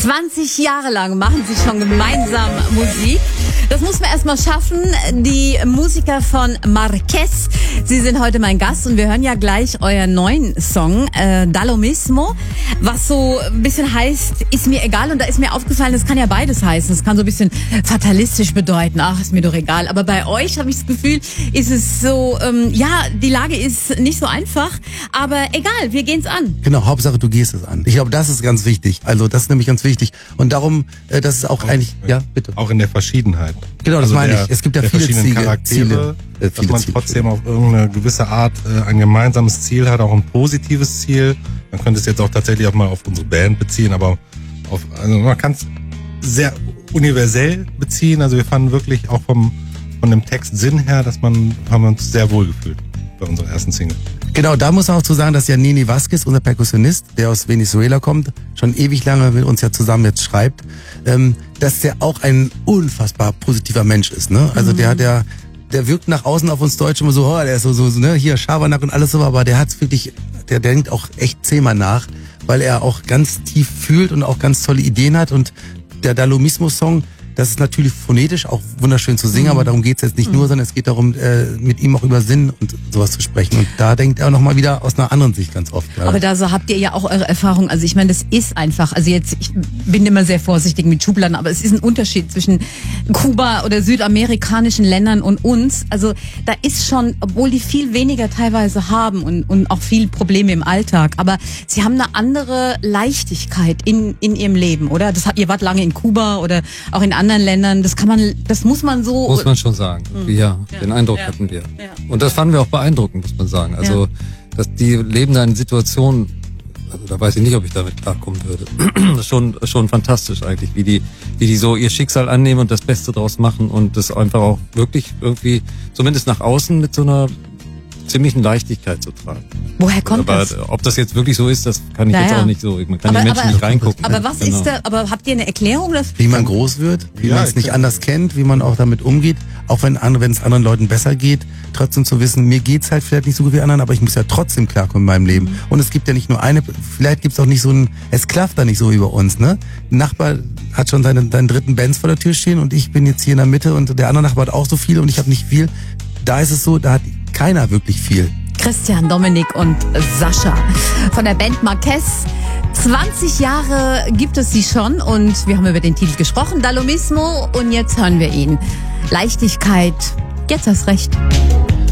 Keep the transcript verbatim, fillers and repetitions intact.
zwanzig Jahre lang machen sie schon gemeinsam Musik. Das muss man erstmal schaffen. Die Musiker von Marquez, sie sind heute mein Gast und wir hören ja gleich euren neuen Song, äh, Da lo mismo, was so ein bisschen heißt, ist mir egal. Und da ist mir aufgefallen, das kann ja beides heißen. Das kann so ein bisschen fatalistisch bedeuten, ach, ist mir doch egal. Aber bei euch habe ich das Gefühl, ist es so, ähm, ja, die Lage ist nicht so einfach, aber egal, wir gehen's an. Genau, Hauptsache du gehst es an. Ich glaube, das ist ganz wichtig. Also das ist nämlich ganz wichtig. Und darum, äh, das ist auch, auch eigentlich, ja, bitte. Auch in der Verschiedenheit. Genau, das also meine der, ich. Es gibt ja der viele verschiedenen Ziele, Charaktere, Ziele, äh, dass man Ziele. trotzdem auf irgendeine gewisse Art äh, ein gemeinsames Ziel hat, auch ein positives Ziel. Man könnte es jetzt auch tatsächlich auch mal auf unsere Band beziehen, aber auf, also man kann es sehr universell beziehen. Also wir fanden wirklich auch vom von dem Textsinn her, dass man haben wir uns sehr wohl gefühlt bei unserer ersten Single. Genau, da muss man auch zu sagen, dass ja Neni Vasquez, unser Perkussionist, der aus Venezuela kommt, schon ewig lange mit uns ja zusammen jetzt schreibt, ähm, dass der auch ein unfassbar positiver Mensch ist. Ne? Also mhm. der, der, der wirkt nach außen auf uns Deutsche immer so, oh, der ist so, so, so ne, hier Schabernack und alles so, aber der hat's wirklich, der, der denkt auch echt zehnmal nach, weil er auch ganz tief fühlt und auch ganz tolle Ideen hat. Und der Da lo mismo Song, das ist natürlich phonetisch auch wunderschön zu singen, mhm. aber darum geht's jetzt nicht mhm. nur, sondern es geht darum, äh, mit ihm auch über Sinn und sowas zu sprechen. Und da denkt er nochmal wieder aus einer anderen Sicht ganz oft. Ja. Aber da so habt ihr ja auch eure Erfahrung. Also ich meine, das ist einfach, also jetzt, ich bin immer sehr vorsichtig mit Schubladen, aber es ist ein Unterschied zwischen Kuba oder südamerikanischen Ländern und uns. Also da ist schon, obwohl die viel weniger teilweise haben und, und auch viel Probleme im Alltag, aber sie haben eine andere Leichtigkeit in, in ihrem Leben, oder? Das hat, ihr wart lange in Kuba oder auch in anderen Ländern, das kann man, das muss man so... Muss man schon sagen. Mhm. Ja, ja, den Eindruck ja. hatten wir. Ja. Und das fanden wir auch beeindruckend, muss man sagen. Also, ja. dass die leben da in Situationen, also da weiß ich nicht, ob ich damit klarkommen würde. Das ist schon, schon fantastisch eigentlich, wie die, wie die so ihr Schicksal annehmen und das Beste draus machen und das einfach auch wirklich irgendwie, zumindest nach außen mit so einer ziemlichen Leichtigkeit zu tragen. Woher kommt aber, das? Ob das jetzt wirklich so ist, das kann ich naja. jetzt auch nicht so. Man kann aber, die Menschen aber, nicht reingucken. Aber was genau. ist da, aber habt ihr eine Erklärung dafür? Wie man groß wird, wie ja, man es nicht anders kennt, wie man auch damit umgeht, auch wenn andere, wenn es anderen Leuten besser geht, trotzdem zu wissen, mir geht's halt vielleicht nicht so gut wie anderen, aber ich muss ja trotzdem klarkommen in meinem Leben. Mhm. Und es gibt ja nicht nur eine, vielleicht gibt's auch nicht so ein, es klafft da nicht so über uns, ne? Ein Nachbar hat schon seinen, seinen dritten Benz vor der Tür stehen und ich bin jetzt hier in der Mitte und der andere Nachbar hat auch so viel und ich habe nicht viel. Da ist es so, da hat keiner wirklich viel. Christian, Dominik und Sascha von der Band Marquez. zwanzig Jahre gibt es sie schon und wir haben über den Titel gesprochen, Da lo mismo, und jetzt hören wir ihn. Leichtigkeit, jetzt erst recht.